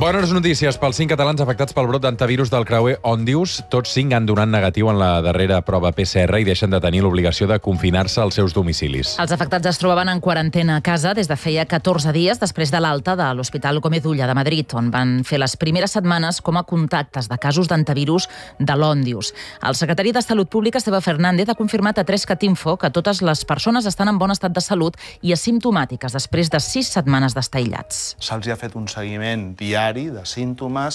Bones notícies pels 5 catalans afectats pel brot d'antivirus del creuer Òndius. Tots 5 han donat negatiu en la darrera prova PCR i deixen de tenir l'obligació de confinar-se als seus domicilis. Els afectats es trobaven en quarantena a casa des de feia 14 dies després de l'alta de l'Hospital Gómez Ulla de Madrid, on van fer les primeres setmanes com a contactes de casos d'antivirus de l'Òndius. El secretari de Salut Pública, Esteve Fernández, ha confirmat a 3catinfo que totes les persones estan en bon estat de salut i asimptomàtiques després de 6 setmanes d'estar aïllats. Se'ls ha fet un seguiment diari de símptomes,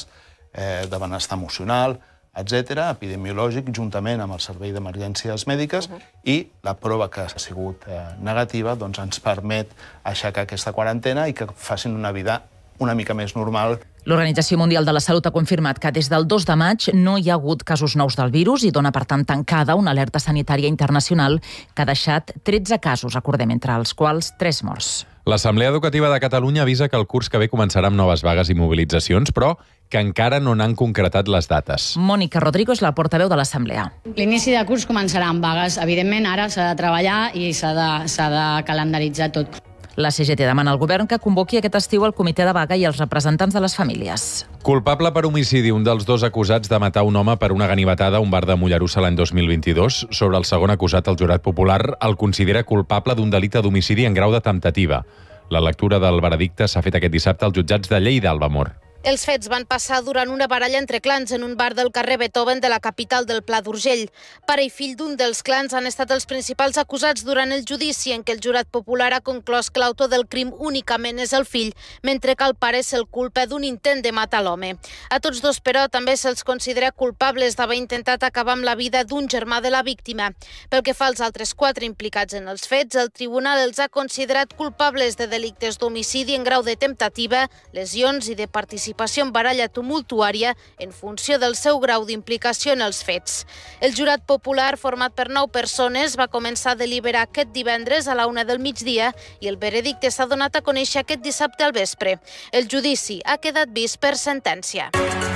de benestar emocional, etc., epidemiològic, juntament amb el Servei d'Emergències Mèdiques, i la prova que ha sigut negativa doncs ens permet aixecar aquesta quarantena i que facin una vida una mica més normal. L'Organització Mundial de la Salut ha confirmat que des del 2 de maig no hi ha hagut casos nous del virus i dona, per tant, tancada una alerta sanitària internacional que ha deixat 13 casos, recordem, entre els quals 3 morts. L'Assemblea Educativa de Catalunya avisa que el curs que ve començarà amb noves vagues i mobilitzacions, però que encara no n'han concretat les dates. Mònica Rodrigo és la portaveu de l'Assemblea. L'inici de curs començarà amb vagues. Evidentment, ara s'ha de treballar i s'ha de calendaritzar tot. La CGT demana al govern que convoqui aquest estiu el comitè de vaga i els representants de les famílies. Culpable per homicidi, un dels 2 acusats de matar un home per una ganivetada a un bar de Mollerussa l'any 2022. Sobre el segon acusat, el jurat popular el considera culpable d'un delicte d'homicidi en grau de temptativa. La lectura del veredicte s'ha fet aquest dissabte als jutjats de Lleida, Albamor. Els fets van passar durant una baralla entre clans en un bar del carrer Beethoven de la capital del Pla d'Urgell. Pare i fill d'un dels clans han estat els principals acusats durant el judici, en què el jurat popular ha conclòs que l'autor del crim únicament és el fill, mentre que el pare se'l culpa d'un intent de matar l'home. A tots dos, però, també se'ls considera culpables d'haver intentat acabar amb la vida d'un germà de la víctima. Pel que fa als altres 4 implicats en els fets, el tribunal els ha considerat culpables de delictes d'homicidi en grau de temptativa, lesions i de participació en baralla tumultuària en funció del seu grau d'implicació en els fets. El jurat popular, format per 9 persones, va començar a deliberar aquest divendres a la 1 del migdia i el veredicte s'ha donat a conèixer aquest dissabte al vespre. El judici ha quedat vist per sentència.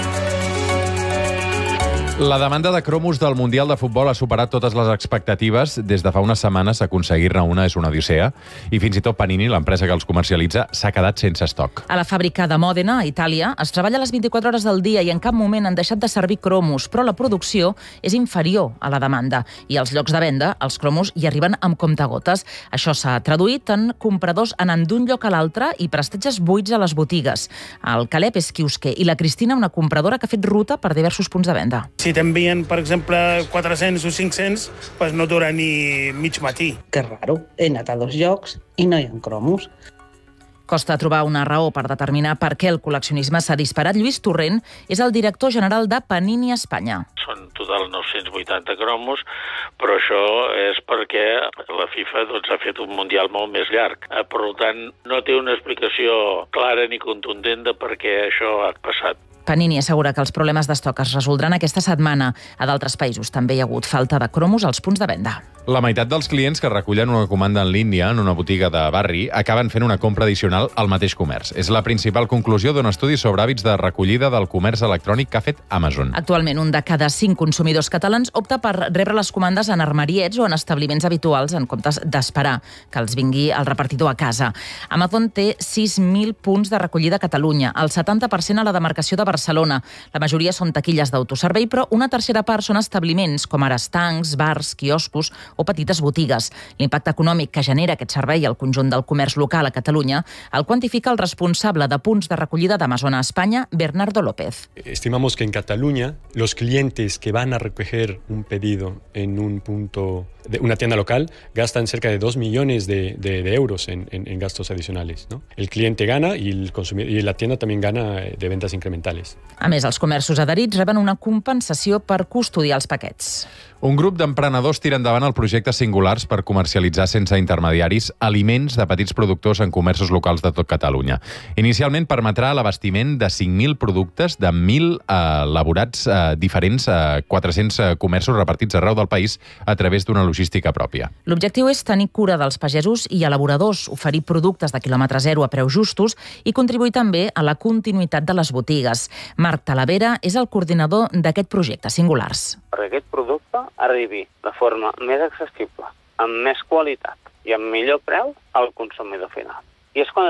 La demanda de cromos del Mundial de Futbol ha superat totes les expectatives. Des de fa unes setmanes aconseguir-ne una és una odissea i fins i tot Panini, l'empresa que els comercialitza, s'ha quedat sense estoc. A la fàbrica de Mòdena, a Itàlia, es treballa a les 24 hores del dia i en cap moment han deixat de servir cromos, però la producció és inferior a la demanda i als llocs de venda els cromos hi arriben amb comptagotes. Això s'ha traduït en compradors anant d'un lloc a l'altre i prestatges buits a les botigues. El Caleb és quiosquer i la Cristina, una compradora que ha fet ruta per diversos punts de venda. Si t'envien, per exemple, 400 o 500, doncs no dura ni mig matí. Que raro, he anat a 2 llocs i no hi ha cromos. Costa trobar una raó per determinar per què el col·leccionisme s'ha disparat. Lluís Torrent és el director general de Panini Espanya. Són total 980 cromos, però això és perquè la FIFA ha fet un Mundial molt més llarg. Per tant, no té una explicació clara ni contundent de per què això ha passat. Panini assegura que els problemes d'estoc es resoldran aquesta setmana. A d'altres països també hi ha hagut falta de cromos als punts de venda. La meitat dels clients que recullen una comanda en línia en una botiga de barri acaben fent una compra addicional al mateix comerç. És la principal conclusió d'un estudi sobre hàbits de recollida del comerç electrònic que ha fet Amazon. Actualment, un de cada 5 consumidors catalans opta per rebre les comandes en armariets o en establiments habituals en comptes d'esperar que els vingui el repartidor a casa. Amazon té 6.000 punts de recollida a Catalunya, el 70% a la demarcació de Barcelona. La majoria són taquilles d'autoservei, però una tercera part són establiments, com ara estancs, bars, quioscos o petites botigues. L'impacte econòmic que genera aquest servei al conjunt del comerç local a Catalunya el quantifica el responsable de punts de recollida d'Amazon a Espanya, Bernardo López. Estimamos que en Cataluña los clientes que van a recoger un pedido en un punto de una tienda local gastan cerca de 2 millones de euros en gastos adicionales, ¿no? El cliente gana y la tienda también gana de ventas incrementales. A més, els comerços adherits reben una compensació per custodiar els paquets. Un grup d'emprenedors tira endavant el projecte Singulars per comercialitzar sense intermediaris aliments de petits productors en comerços locals de tot Catalunya. Inicialment permetrà l'abastiment de 5.000 productes de 1.000 elaborats diferents a 400 comerços repartits arreu del país a través d'una logística pròpia. L'objectiu és tenir cura dels pagesos i elaboradors, oferir productes de quilòmetre zero a preus justos i contribuir també a la continuïtat de les botigues. Marc Talavera és el coordinador d'aquest projecte Singulars. Perquè aquest producte arribi de forma més accessible, amb més qualitat i amb millor preu al consumidor final. I és quan